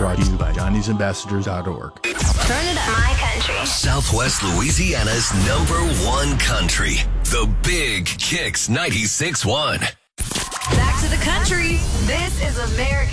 brought to you by johnny'sambassadors.org. Turn it up. My country. Southwest Louisiana's #1 country. The Big Kicks 96.1. Back to the country. This is American.